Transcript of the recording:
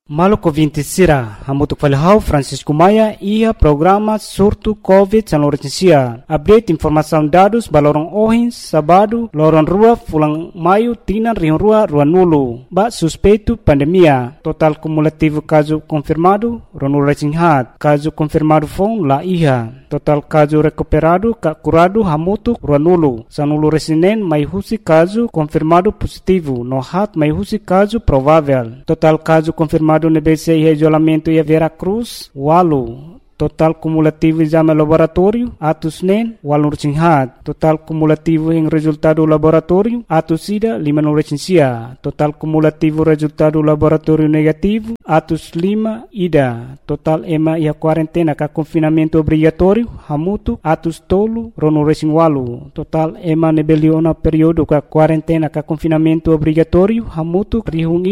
Maluco 20 sira, hamutuk falhau Francisco Maia ia programa surto COVID-19 recensia. Update informação dados balorong ohin sabado lorong rua fulang maio tinan rion rua nulu. Ba suspeito pandemia. Total cumulativo caso confirmado ronul recinhat. Caso confirmado fong la iha. Total caso recuperado ka curado hamutuk nulu. Sanulu resinen mai husi caso confirmado positivo. No hat mai husi caso provável. Total caso confirmado no BC e isolamento e Vera Cruz, Walu. Total cumulativo exame laboratório, atos NEN, Walu Rechinhat. Total cumulativo em resultado laboratório, atos SIDA, 5 no recensia. Total cumulativo resultado laboratório negativo, atos 5, IDA. Total EMA e a quarentena com confinamento obrigatório, Hamutu, atos tolo, Rono Rechin Walu. Total EMA nebeliona período com quarentena com confinamento obrigatório, Hamutu, Rihung